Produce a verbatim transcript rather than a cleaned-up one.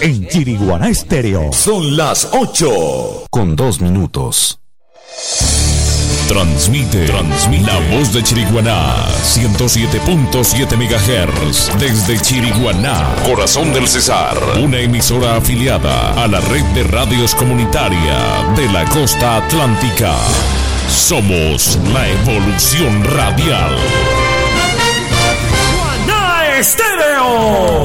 en Chiriguaná Estéreo. Son las ocho con dos minutos. Transmite, transmite la voz de Chiriguaná, ciento siete punto siete megahertz, desde Chiriguaná, corazón del Cesar, una emisora afiliada a la red de radios comunitaria de la costa atlántica. Somos la evolución radial. Chiriguaná Estéreo.